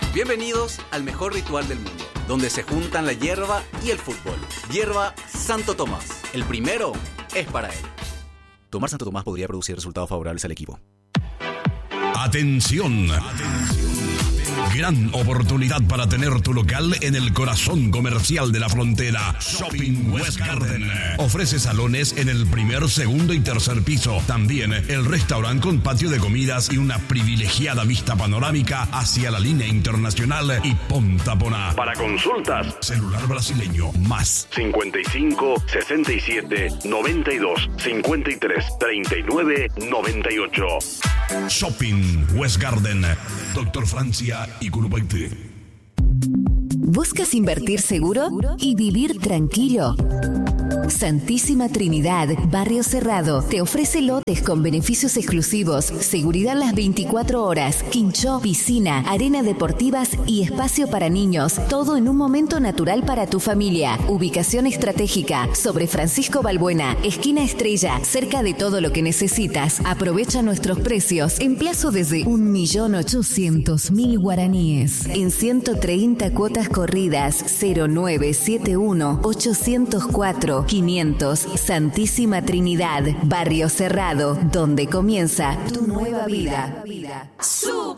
Bienvenidos al mejor ritual del mundo, donde se juntan la hierba y el fútbol. Hierba Santo Tomás. El primero es para él. Tomar Santo Tomás podría producir resultados favorables al equipo. Atención. Gran oportunidad para tener tu local en el corazón comercial de la frontera. Shopping West Garden ofrece salones en el primer, segundo y tercer piso. También el restaurante con patio de comidas y una privilegiada vista panorámica hacia la línea internacional y Ponta Poná. Para consultas, celular brasileño más 55 67 92 53 39 98. Shopping West Garden, Dr. Francia y Curupaití. ¿Buscas invertir seguro y vivir tranquilo? Santísima Trinidad, Barrio Cerrado, te ofrece lotes con beneficios exclusivos, seguridad las 24 horas, quinchó, piscina, arena deportivas y espacio para niños, todo en un momento natural para tu familia. Ubicación estratégica, sobre Francisco Balbuena, esquina Estrella, cerca de todo lo que necesitas. Aprovecha nuestros precios en plazo desde 1.800.000 guaraníes, en 130 cuotas corridas. 0971 804 500. Santísima Trinidad, Barrio Cerrado, donde comienza tu nueva vida.